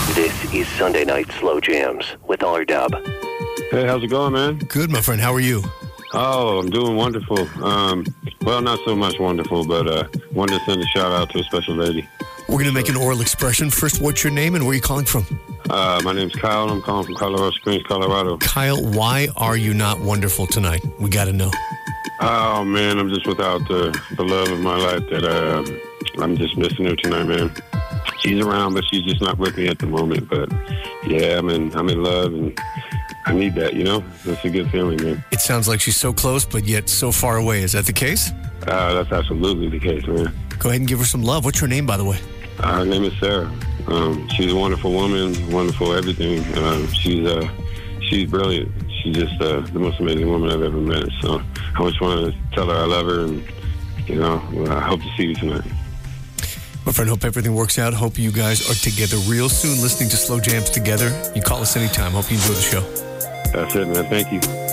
This is Sunday Night Slow Jams with R-Dub. Hey, how's it going, man? Good, my friend. How are you? Oh, I'm doing wonderful. Well, not so much wonderful, but wanted to send a shout out to a special lady. We're going to make an oral expression. First, what's your name and where are you calling from? My name's Kyle. I'm calling from Colorado Springs, Colorado. Kyle, why are you not wonderful tonight? We got to know. Oh, man, I'm just without the love of my life that I'm just missing her tonight, man. She's around, but she's just not with me at the moment. But, yeah, I'm in love, and I need that, you know? That's a good feeling, man. It sounds like she's so close, but yet so far away. Is that the case? That's absolutely the case, man. Go ahead and give her some love. What's her name, by the way? Her name is Sarah. She's a wonderful woman, wonderful everything. She's brilliant. She's just the most amazing woman I've ever met. So I just want to tell her I love her, and, you know, I hope to see you tonight. My friend, hope everything works out. Hope you guys are together real soon, listening to Slow Jams together. You call us anytime. Hope you enjoy the show. That's it, man. Thank you.